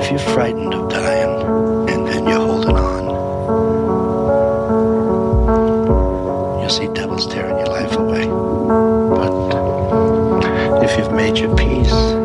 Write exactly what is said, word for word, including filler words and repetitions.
if you're frightened of dying and, and you're holding on, you'll see devils tearing your life away. But if you've made your peace